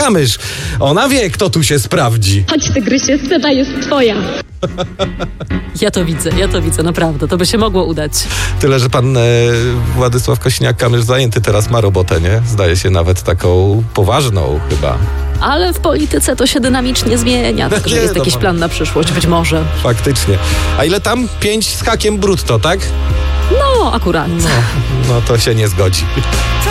Kosiniak-Kamysz. Ona wie, kto tu się sprawdzi. Chodź, tygrysie, scena jest twoja. Ja to widzę, naprawdę. To by się mogło udać. Tyle, że pan Władysław Kosiniak-Kamysz zajęty teraz ma robotę, nie? Zdaje się nawet taką poważną chyba. Ale w polityce to się dynamicznie zmienia. Także Nie, jest jakiś plan na przyszłość, być może. Faktycznie. A ile tam? 5 z hakiem brutto, tak? No, akurat. No to się nie zgodzi.